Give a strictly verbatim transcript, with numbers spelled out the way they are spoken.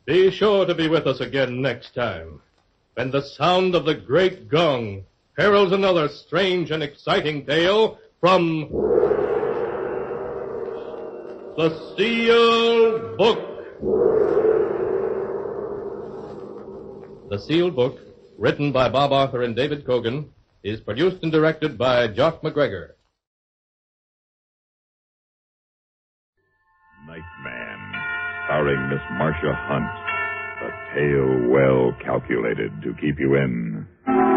Be sure to be with us again next time, when the sound of the great gong heralds another strange and exciting tale from The Sealed Book. The Sealed Book, written by Bob Arthur and David Cogan, is produced and directed by Jock McGregor. Nightman, starring Miss Marcia Hunt. A tale well calculated to keep you in